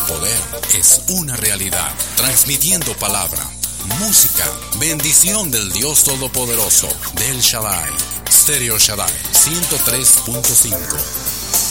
poder es una realidad, transmitiendo palabra, música, bendición del Dios Todopoderoso, del Shaddai, Stereo Shaddai 103.5.